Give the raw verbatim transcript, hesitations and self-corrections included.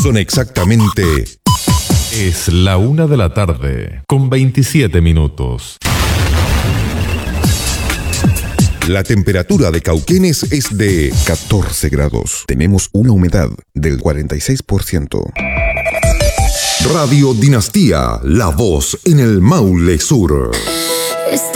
Son exactamente... Es la una de la tarde, con veintisiete minutos. La temperatura de Cauquenes es de catorce grados. Tenemos una humedad del cuarenta y seis por ciento. Radio Dinastía, la voz en el Maule Sur.